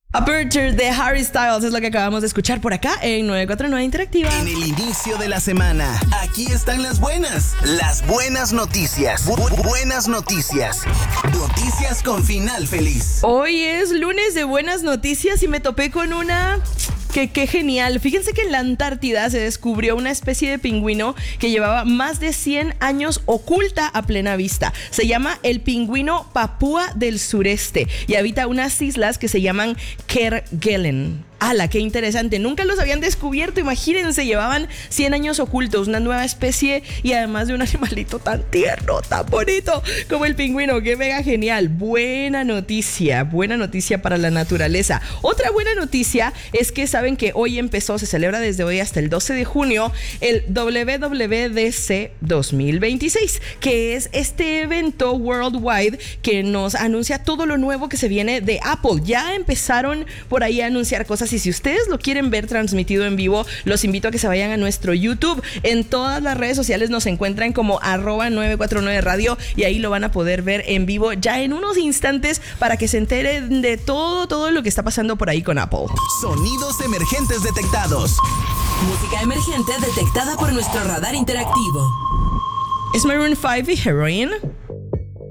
Aperture de Harry Styles es lo que acabamos de escuchar por acá en 949 Interactiva. En el inicio de la semana, aquí están las buenas noticias. Buenas noticias. Noticias con final feliz. Hoy es lunes de buenas noticias y me topé con una... Qué genial. Fíjense que en la Antártida se descubrió una especie de pingüino que llevaba más de 100 años oculta a plena vista. Se llama el pingüino papúa del sureste y habita unas islas que se llaman Kerguelen. ¡Hala, qué interesante! Nunca los habían descubierto, imagínense, llevaban 100 años ocultos, una nueva especie y además de un animalito tan tierno, tan bonito como el pingüino. ¡Qué mega genial! Buena noticia para la naturaleza. Otra buena noticia es que saben que hoy se celebra desde hoy hasta el 12 de junio, el WWDC 2026, que es este evento worldwide que nos anuncia todo lo nuevo que se viene de Apple. Ya empezaron por ahí a anunciar cosas. Y si ustedes lo quieren ver transmitido en vivo, los invito a que se vayan a nuestro YouTube. En todas las redes sociales nos encuentran como @949radio y ahí lo van a poder ver en vivo ya en unos instantes para que se enteren de todo lo que está pasando por ahí con Apple. Sonidos emergentes detectados. Música emergente detectada por nuestro radar interactivo. ¿Es Maroon 5 y Heroin?